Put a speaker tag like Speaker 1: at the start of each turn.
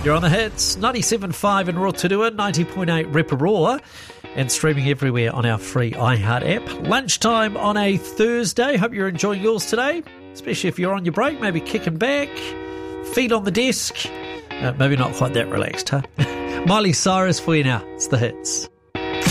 Speaker 1: You're on the hits, 97.5 in Rotorua, 90.8 Reparoa, and streaming everywhere on our free iHeart app. Lunchtime on a Thursday. Hope you're enjoying yours today, especially if you're on your break, maybe kicking back, feet on the desk. Maybe not quite that relaxed, huh? Miley Cyrus for you now. It's the hits.